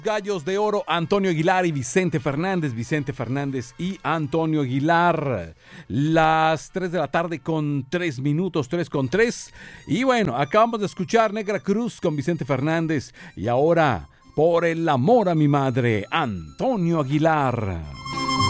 Gallos de Oro, Antonio Aguilar y Vicente Fernández y Antonio Aguilar. Las 3 de la tarde con 3 minutos, 3 con 3. Y bueno, acabamos de escuchar Negra Cruz con Vicente Fernández. Y ahora, Por el amor a mi madre, Antonio Aguilar.